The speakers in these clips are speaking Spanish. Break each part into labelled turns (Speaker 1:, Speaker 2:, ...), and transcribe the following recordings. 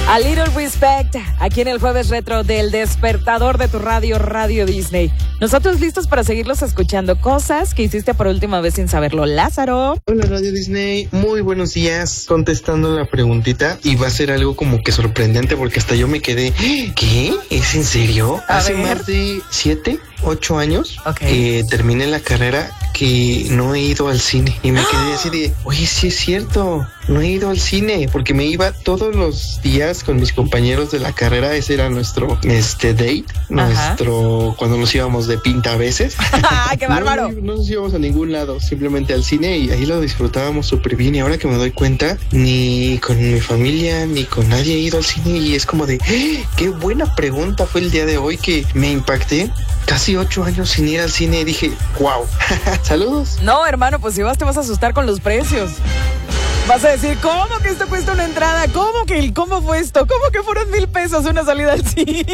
Speaker 1: A Little Respect, aquí en el Jueves Retro del Despertador de tu radio, Radio Disney. Nosotros listos para seguirlos escuchando cosas que hiciste por última vez sin saberlo. Lázaro.
Speaker 2: Hola Radio Disney, muy buenos días. Contestando la preguntita, y va a ser algo como que sorprendente porque hasta yo me quedé, ¿qué? ¿Es en serio? Hace más de 7, 8 años que terminé la carrera que no he ido al cine y me quedé así de, oye, sí es cierto, no he ido al cine porque me iba todos los días con mis compañeros de la carrera. Ese era nuestro date, cuando nos íbamos de pinta a veces.
Speaker 1: ¡Qué bárbaro!
Speaker 2: No nos íbamos a ningún lado, simplemente al cine, y ahí lo disfrutábamos súper bien. Y ahora que me doy cuenta, ni con mi familia ni con nadie he ido al cine, y es como de, qué buena pregunta fue el día de hoy que me impacté. Casi 8 años sin ir al cine y dije, wow. Saludos.
Speaker 1: No, hermano, pues si vas te vas a asustar con los precios. Vas a decir, ¿cómo que esto cuesta una entrada? ¿Cómo fue esto? ¿Cómo que fueron 1,000 pesos una salida al cine?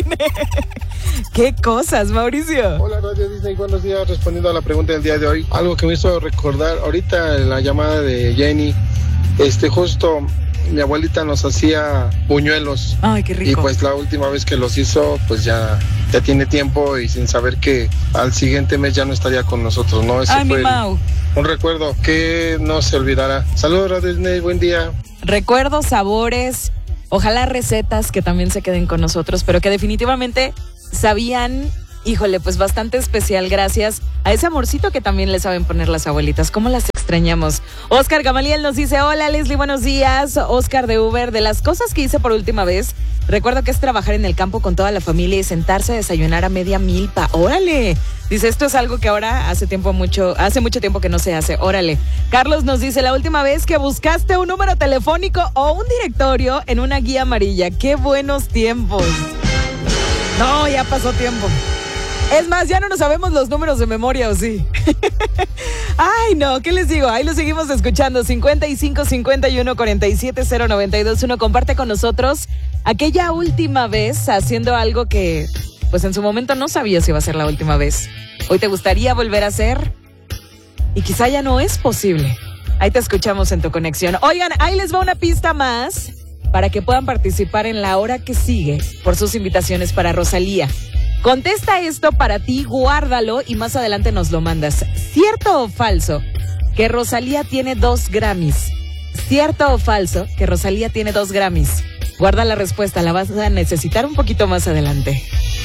Speaker 1: ¿Qué cosas, Mauricio?
Speaker 3: Hola, Radio Disney, buenos días. Respondiendo a la pregunta del día de hoy, algo que me hizo recordar ahorita en la llamada de Jenny, justo mi abuelita nos hacía buñuelos.
Speaker 1: Ay, qué rico.
Speaker 3: Y pues la última vez que los hizo, pues ya tiene tiempo, y sin saber que al siguiente mes ya no estaría con nosotros, ¿no? Ese fue un recuerdo que no se olvidará. Saludos, Radio Disney, buen día.
Speaker 1: Recuerdos, sabores, ojalá recetas que también se queden con nosotros, pero que definitivamente sabían, híjole, pues bastante especial gracias a ese amorcito que también le saben poner las abuelitas. ¿Cómo las extrañamos? Oscar Gamaliel nos dice, hola Leslie, buenos días. Oscar de Uber, de las cosas que hice por última vez, recuerdo que es trabajar en el campo con toda la familia y sentarse a desayunar a media milpa. ¡Órale! Dice, esto es algo que ahora hace mucho tiempo que no se hace. ¡Órale! Carlos nos dice, la última vez que buscaste un número telefónico o un directorio en una guía amarilla. ¡Qué buenos tiempos! No, ya pasó tiempo. Es más, ya no nos sabemos los números de memoria, ¿o sí? Ay, no, ¿qué les digo? Ahí lo seguimos escuchando. 55 51 47 0921. Comparte con nosotros aquella última vez haciendo algo que, pues en su momento no sabías si iba a ser la última vez. Hoy te gustaría volver a hacer y quizá ya no es posible. Ahí te escuchamos en tu conexión. Oigan, ahí les va una pista más para que puedan participar en la hora que sigue por sus invitaciones para Rosalía. Contesta esto para ti, guárdalo y más adelante nos lo mandas. ¿Cierto o falso que Rosalía tiene 2 Grammys? ¿Cierto o falso que Rosalía tiene 2 Grammys? Guarda la respuesta, la vas a necesitar un poquito más adelante.